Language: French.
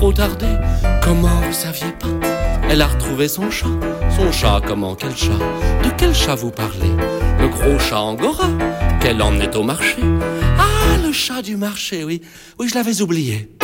trop tardé. Comment vous saviez pas? Elle a retrouvé son chat. Son chat, comment, quel chat? De quel chat vous parlez? Le gros chat Angora, qu'elle emmenait au marché. Ah, le chat du marché, oui. Oui, je l'avais oublié.